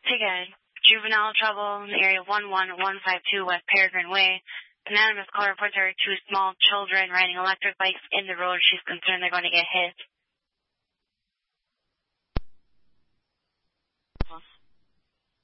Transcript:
Hey guys, juvenile trouble in the area 11152 West Peregrine Way. Anonymous call reports there are two small children riding electric bikes in the road. She's concerned they're going to get hit.